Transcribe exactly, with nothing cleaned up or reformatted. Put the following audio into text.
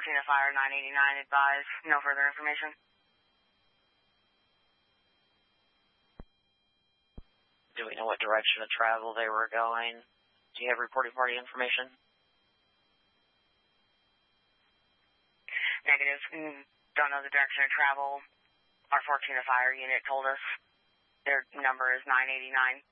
fourteen to fire, nine eighty-nine, advise. No further information. Do we know what direction of travel they were going? Do you have reporting party information? Negative. Don't know the direction of travel. Our fourteen to fire unit told us their number is nine eighty-nine.